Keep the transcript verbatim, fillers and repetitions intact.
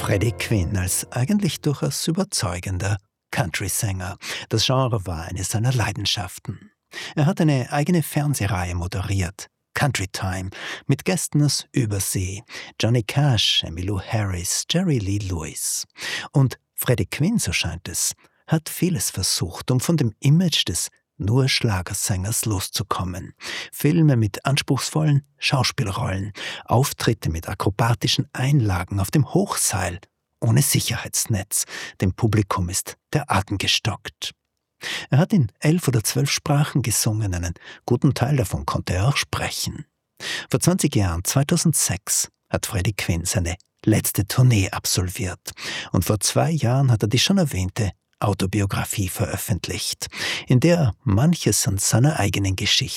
Freddie Quinn als eigentlich durchaus überzeugender Country-Sänger. Das Genre war eine seiner Leidenschaften. Er hat eine eigene Fernsehreihe moderiert, Country Time, mit Gästen aus Übersee, Johnny Cash, Emmylou Harris, Jerry Lee Lewis. Und Freddie Quinn, so scheint es, hat vieles versucht, um von dem Image des nur Schlagersängers loszukommen. Filme mit anspruchsvollen Schauspielrollen, Auftritte mit akrobatischen Einlagen auf dem Hochseil, ohne Sicherheitsnetz. Dem Publikum ist der Atem gestockt. Er hat in elf oder zwölf Sprachen gesungen, einen guten Teil davon konnte er auch sprechen. Vor zwanzig Jahren, zweitausendsechs, hat Freddie Quinn seine letzte Tournee absolviert. Und vor zwei Jahren hat er die schon erwähnte Autobiografie veröffentlicht, in der er manches an seiner eigenen Geschichte